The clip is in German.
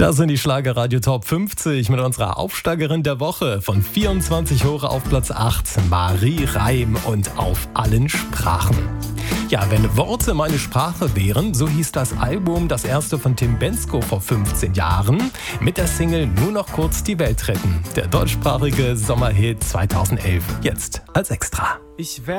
Das sind die Schlagerradio Top 50 mit unserer Aufsteigerin der Woche. Von 24 hoch auf Platz 8, Marie Reim und Auf allen Sprachen. Ja, wenn Worte meine Sprache wären, so hieß das Album, das erste von Tim Bendzko vor 15 Jahren, mit der Single Nur noch kurz die Welt retten. Der deutschsprachige Sommerhit 2011, jetzt als Extra. Ich